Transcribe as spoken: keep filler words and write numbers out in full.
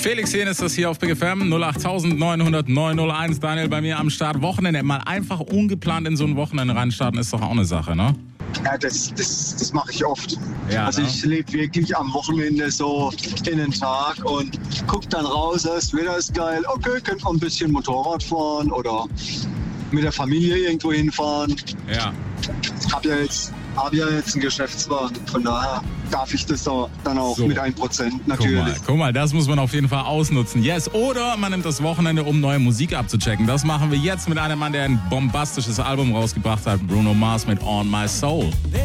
Felix Jähn ist das hier auf Big F M null acht neun hundert neun null eins. Daniel bei mir am Start. Wochenende. Mal einfach ungeplant in so ein Wochenende reinstarten ist doch auch eine Sache, ne? Ja, das, das, das mache ich oft. Ja, also ne? ich lebe wirklich am Wochenende so in den Tag und guck dann raus, das Wetter ist geil. Okay, könnt man ein bisschen Motorrad fahren oder mit der Familie irgendwo hinfahren. Ja. Ich habe ja jetzt, hab ja jetzt einen Geschäftswagen, von daher darf ich das da dann auch So. mit ein Prozent Guck natürlich. mal, guck mal, das muss man auf jeden Fall ausnutzen. Yes, oder man nimmt das Wochenende, um neue Musik abzuchecken. Das machen wir jetzt mit einem Mann, der ein bombastisches Album rausgebracht hat. Bruno Mars mit On My Soul.